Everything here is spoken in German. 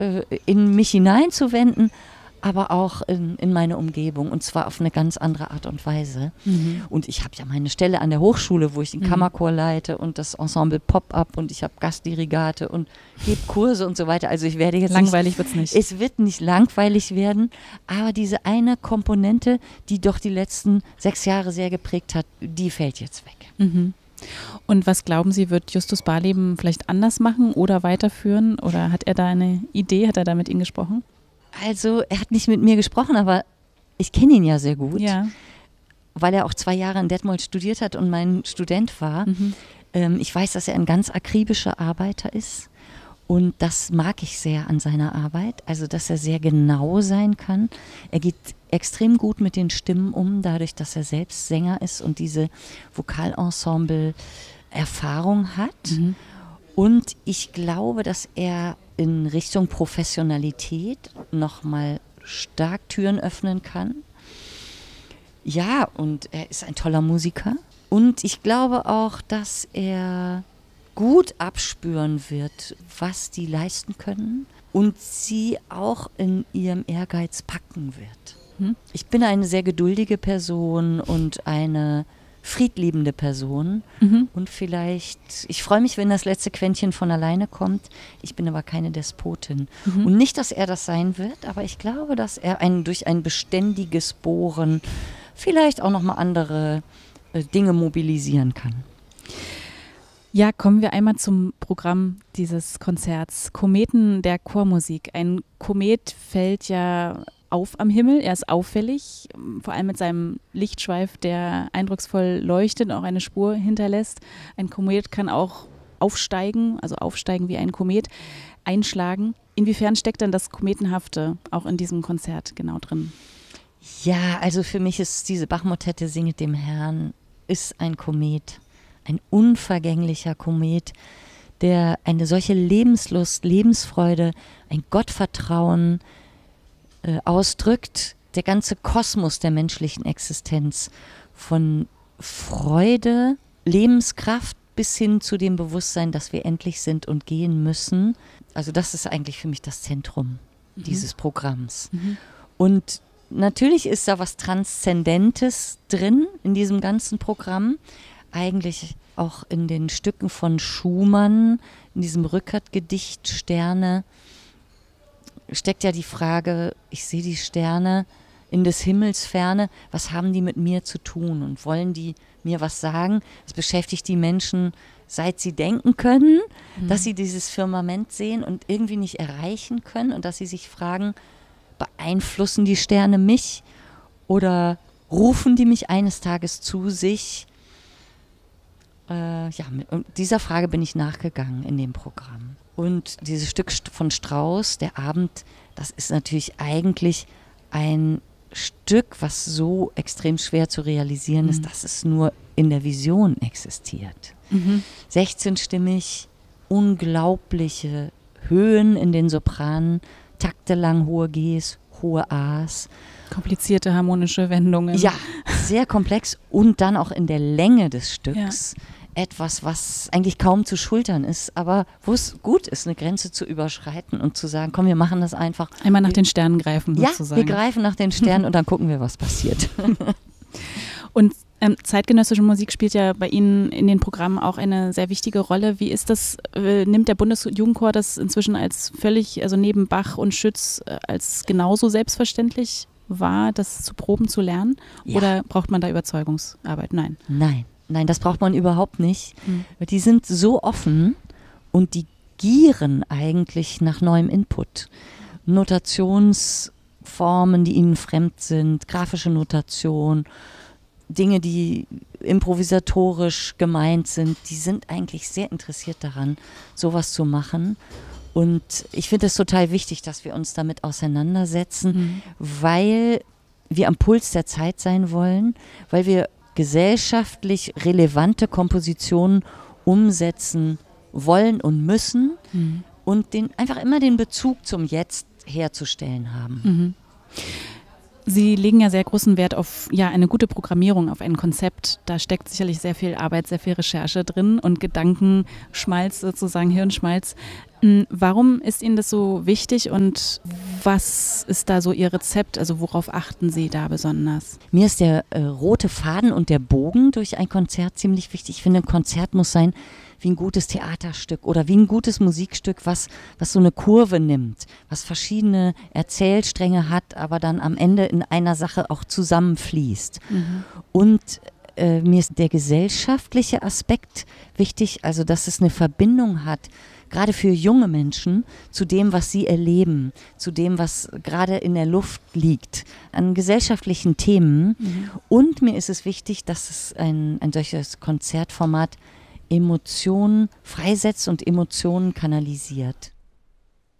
in mich hineinzuwenden, aber auch in meine Umgebung und zwar auf eine ganz andere Art und Weise. Und ich habe ja meine Stelle an der Hochschule, wo ich den Kammerchor leite und das Ensemble Pop-Up und ich habe Gastdirigate und gebe Kurse und so weiter. Also ich werde jetzt langweilig wird's nicht. Es wird nicht langweilig werden, aber diese eine Komponente, die doch die letzten 6 Jahre sehr geprägt hat, die fällt jetzt weg. Und was glauben Sie, wird Justus Barleben vielleicht anders machen oder weiterführen? Oder hat er da eine Idee? Hat er da mit Ihnen gesprochen? Also er hat nicht mit mir gesprochen, aber ich kenne ihn ja sehr gut, weil er auch 2 Jahre in Detmold studiert hat und mein Student war. Ich weiß, dass er ein ganz akribischer Arbeiter ist und das mag ich sehr an seiner Arbeit, also dass er sehr genau sein kann. Er geht extrem gut mit den Stimmen um, dadurch, dass er selbst Sänger ist und diese Vokalensemble-Erfahrung hat. Und ich glaube, dass er in Richtung Professionalität nochmal stark Türen öffnen kann. Ja, und er ist ein toller Musiker. Und ich glaube auch, dass er gut abspüren wird, was die leisten können und sie auch in ihrem Ehrgeiz packen wird. Ich bin eine sehr geduldige Person und eine friedliebende Person und vielleicht, ich freue mich, wenn das letzte Quäntchen von alleine kommt, ich bin aber keine Despotin. Und nicht, dass er das sein wird, aber ich glaube, dass er durch ein beständiges Bohren vielleicht auch nochmal andere Dinge mobilisieren kann. Ja, kommen wir einmal zum Programm dieses Konzerts. Kometen der Chormusik. Ein Komet fällt ja auf am Himmel. Er ist auffällig, vor allem mit seinem Lichtschweif, der eindrucksvoll leuchtet und auch eine Spur hinterlässt. Ein Komet kann auch aufsteigen, also aufsteigen wie ein Komet, einschlagen. Inwiefern steckt denn das Kometenhafte auch in diesem Konzert genau drin? Ja, also für mich ist diese Bach-Motette Singet dem Herrn ist ein Komet, ein unvergänglicher Komet, der eine solche Lebenslust, Lebensfreude, ein Gottvertrauen ausdrückt, der ganze Kosmos der menschlichen Existenz, von Freude, Lebenskraft bis hin zu dem Bewusstsein, dass wir endlich sind und gehen müssen. Also das ist eigentlich für mich das Zentrum dieses Programms. Und natürlich ist da was Transzendentes drin in diesem ganzen Programm, eigentlich auch in den Stücken von Schumann, in diesem Rückert-Gedicht Sterne, steckt ja die Frage, ich sehe die Sterne in des Himmels Ferne, was haben die mit mir zu tun und wollen die mir was sagen? Es beschäftigt die Menschen, seit sie denken können, dass sie dieses Firmament sehen und irgendwie nicht erreichen können und dass sie sich fragen, beeinflussen die Sterne mich oder rufen die mich eines Tages zu sich? Mit dieser Frage bin ich nachgegangen in dem Programm. Und dieses Stück von Strauss, der Abend, das ist natürlich eigentlich ein Stück, was so extrem schwer zu realisieren ist, dass es nur in der Vision existiert. 16-stimmig, unglaubliche Höhen in den Sopranen, taktelang hohe Gs, hohe As. Komplizierte harmonische Wendungen. Ja, sehr komplex und dann auch in der Länge des Stücks. Ja. Etwas, was eigentlich kaum zu schultern ist, aber wo es gut ist, eine Grenze zu überschreiten und zu sagen, komm, wir machen das einfach. Einmal nach den Sternen greifen sozusagen. Ja, wir greifen nach den Sternen und dann gucken wir, was passiert. Und zeitgenössische Musik spielt ja bei Ihnen in den Programmen auch eine sehr wichtige Rolle. Wie ist das, nimmt der Bundesjugendchor das inzwischen als völlig, also neben Bach und Schütz, als genauso selbstverständlich wahr, das zu proben, zu lernen? Ja. Oder braucht man da Überzeugungsarbeit? Nein. Nein, das braucht man überhaupt nicht. Die sind so offen und die gieren eigentlich nach neuem Input. Notationsformen, die ihnen fremd sind, grafische Notation, Dinge, die improvisatorisch gemeint sind, die sind eigentlich sehr interessiert daran, sowas zu machen. Und ich finde es total wichtig, dass wir uns damit auseinandersetzen, weil wir am Puls der Zeit sein wollen, weil wir gesellschaftlich relevante Kompositionen umsetzen wollen und müssen und einfach immer den Bezug zum Jetzt herzustellen haben. Sie legen ja sehr großen Wert auf eine gute Programmierung, auf ein Konzept. Da steckt sicherlich sehr viel Arbeit, sehr viel Recherche drin und Gedankenschmalz sozusagen, Hirnschmalz. Warum ist Ihnen das so wichtig und was ist da so Ihr Rezept? Also worauf achten Sie da besonders? Mir ist der rote Faden und der Bogen durch ein Konzert ziemlich wichtig. Ich finde, ein Konzert muss sein wie ein gutes Theaterstück oder wie ein gutes Musikstück, was so eine Kurve nimmt, was verschiedene Erzählstränge hat, aber dann am Ende in einer Sache auch zusammenfließt. Und mir ist der gesellschaftliche Aspekt wichtig, also dass es eine Verbindung hat, gerade für junge Menschen, zu dem, was sie erleben, zu dem, was gerade in der Luft liegt, an gesellschaftlichen Themen. Und mir ist es wichtig, dass es ein solches Konzertformat Emotionen freisetzt und Emotionen kanalisiert.